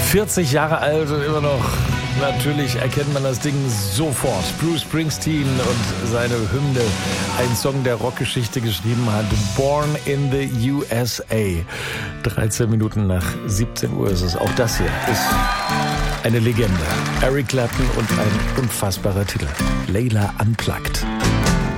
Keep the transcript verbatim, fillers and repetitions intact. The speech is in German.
vierzig Jahre alt und immer noch, natürlich erkennt man das Ding sofort. Bruce Springsteen und seine Hymne, ein Song, der Rockgeschichte geschrieben hat. Born in the U S A. dreizehn Minuten nach siebzehn Uhr ist es. Auch das hier ist eine Legende. Eric Clapton und ein unfassbarer Titel. Layla Unplugged.